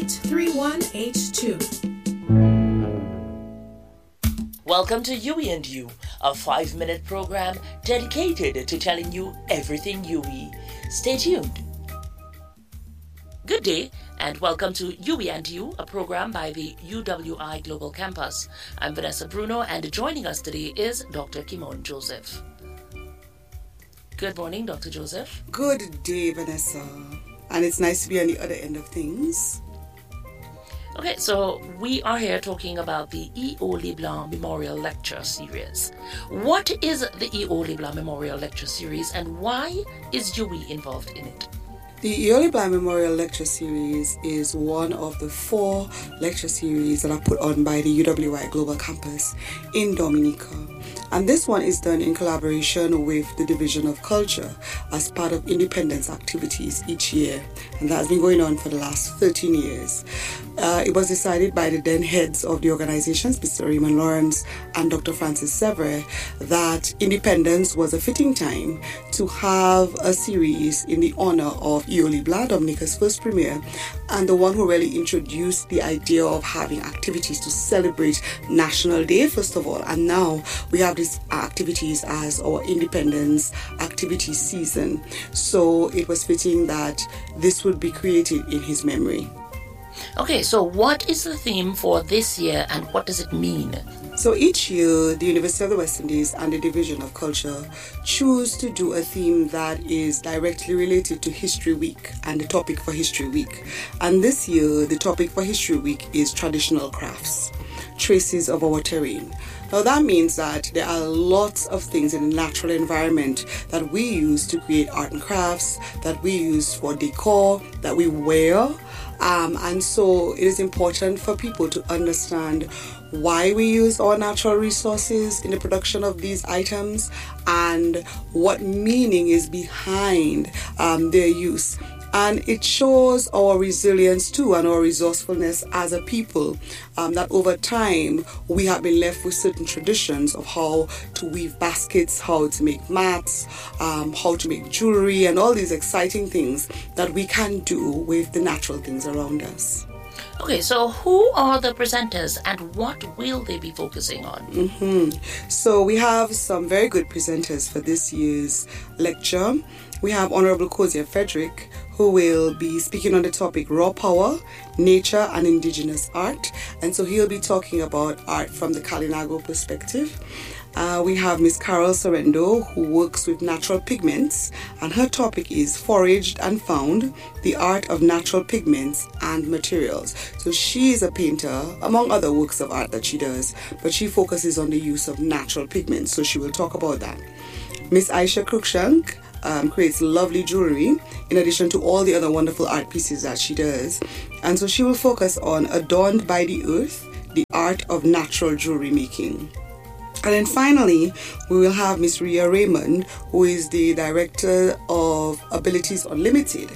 888-3182. Welcome to UE and You, a 5-minute program dedicated to telling you everything UE. Stay tuned. Good day and welcome to UE and You, a program by the UWI Global Campus. I'm Vanessa Bruno and joining us today is Dr. Kimon Joseph. Good morning, Dr. Joseph. Good day, Vanessa. And it's nice to be on the other end of things. Okay, so we are here talking about the E.O. Leblanc Memorial Lecture Series. What is the E.O. Leblanc Memorial Lecture Series and why is UE involved in it? The E.O. Leblanc Memorial Lecture Series is one of the 4 lecture series that are put on by the UWI Global Campus in Dominica. And this one is done in collaboration with the Division of Culture as part of independence activities each year. And that has been going on for the last 13 years. It was decided by the then heads of the organizations, Mr. Raymond Lawrence and Dr. Francis Sevre, that independence was a fitting time to have a series in the honor of E.O. Leblanc, Dominica's first premier, and the one who really introduced the idea of having activities to celebrate National Day, first of all. And now we have these activities as our independence activity season. So it was fitting that this would be created in his memory. Okay, so what is the theme for this year and what does it mean? So each year, the University of the West Indies and the Division of Culture choose to do a theme that is directly related to History Week and the topic for History Week. And this year, the topic for History Week is traditional crafts, traces of our terrain. Now that means that there are lots of things in the natural environment that we use to create art and crafts, that we use for decor, that we wear. And so it is important for people to understand why we use our natural resources in the production of these items and what meaning is behind their use. And it shows our resilience too and our resourcefulness as a people, that over time we have been left with certain traditions of how to weave baskets, how to make mats, how to make jewelry and all these exciting things that we can do with the natural things around us. Okay, so who are the presenters and what will they be focusing on? So we have some very good presenters for this year's lecture. We have Honorable Kozia Frederick, who will be speaking on the topic Raw Power, Nature and Indigenous Art. And so he'll be talking about art from the Kalinago perspective. We have Miss Carol Sorrendo, who works with natural pigments, and her topic is Foraged and Found, the Art of Natural Pigments and Materials. So she is a painter, among other works of art that she does, but she focuses on the use of natural pigments, so she will talk about that. Miss Aisha Cruikshank creates lovely jewelry, in addition to all the other wonderful art pieces that she does. And so she will focus on Adorned by the Earth, the Art of Natural Jewelry Making. And then finally, we will have Miss Ria Raymond, who is the Director of Abilities Unlimited,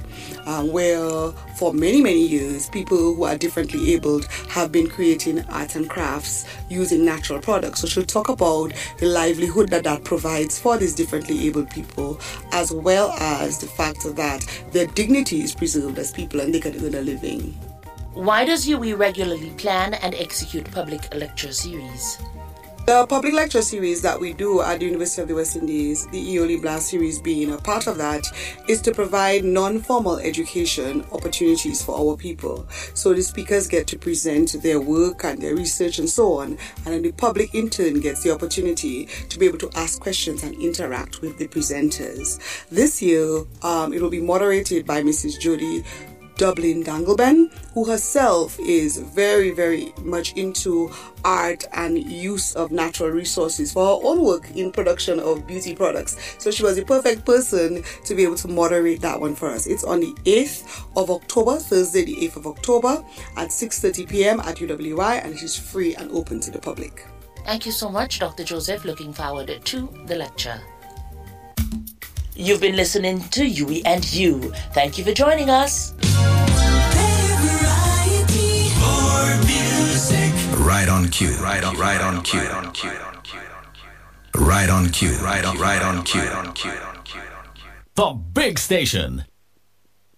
where for many, many years, people who are differently abled have been creating art and crafts using natural products. So she'll talk about the livelihood that provides for these differently abled people, as well as the fact that their dignity is preserved as people and they can earn a living. Why does UE regularly plan and execute public lecture series? The public lecture series that we do at the University of the West Indies, the E.O. Leblanc series being a part of that, is to provide non-formal education opportunities for our people. So the speakers get to present their work and their research and so on, and then the public in turn gets the opportunity to be able to ask questions and interact with the presenters. This year, it will be moderated by Mrs. Jody Dublin Dangleben, who herself is very, very much into art and use of natural resources for her own work in production of beauty products. So she was the perfect person to be able to moderate that one for us. It's on the 8th of October, Thursday the 8th of October at 6:30 p.m. at UWI, and it is free and open to the public. Thank you so much, Dr. Joseph. Looking forward to the lecture. You've been listening to UE and You. Thank you for joining us. Right on cue. Right on cue. Right on cue. The big station.